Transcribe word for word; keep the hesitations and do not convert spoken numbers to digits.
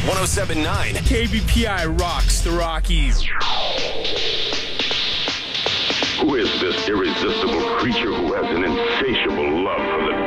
oh seven point nine. K B P I rocks the Rockies. Who is this irresistible creature who has an insatiable love for the